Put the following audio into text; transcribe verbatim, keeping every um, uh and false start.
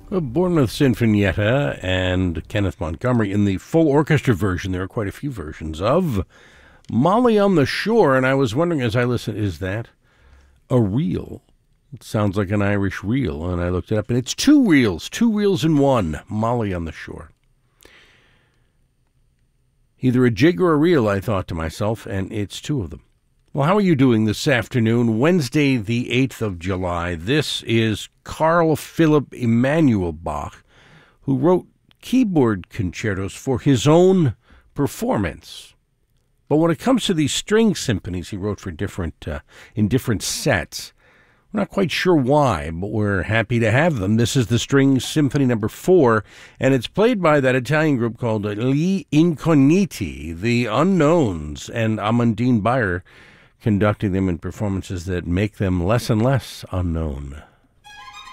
Well, Bournemouth Sinfonietta and Kenneth Montgomery in the full orchestra version. There are quite a few versions of Molly on the Shore, and I was wondering as I listened, is that a reel? It sounds like an Irish reel, and I looked it up, and it's two reels, two reels in one, Molly on the Shore. Either a jig or a reel, I thought to myself, and it's two of them. Well, how are you doing this afternoon, Wednesday, the eighth of July? This is Carl Philipp Emanuel Bach, who wrote keyboard concertos for his own performance. But when it comes to these string symphonies he wrote for different, uh, in different sets, we're not quite sure why, but we're happy to have them. This is the String Symphony number four, and it's played by that Italian group called Gli Incogniti, the Unknowns, and Amandine Bayer conducting them in performances that make them less and less unknown.